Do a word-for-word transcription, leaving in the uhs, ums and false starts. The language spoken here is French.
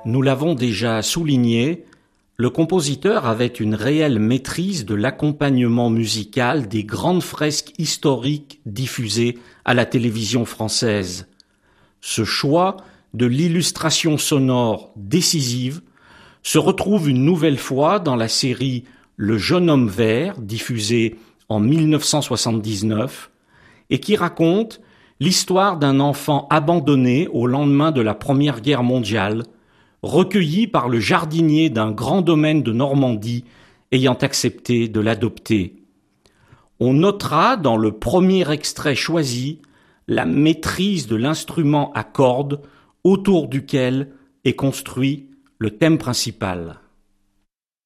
Nous l'avons déjà souligné, le compositeur avait une réelle maîtrise de l'accompagnement musical des grandes fresques historiques diffusées à la télévision française. Ce choix de l'illustration sonore décisive se retrouve une nouvelle fois dans la série Le jeune homme vert, diffusée en mille neuf cent soixante-dix-neuf, et qui raconte l'histoire d'un enfant abandonné au lendemain de la Première Guerre mondiale, recueilli par le jardinier d'un grand domaine de Normandie ayant accepté de l'adopter. On notera dans le premier extrait choisi la maîtrise de l'instrument à cordes autour duquel est construit le thème principal.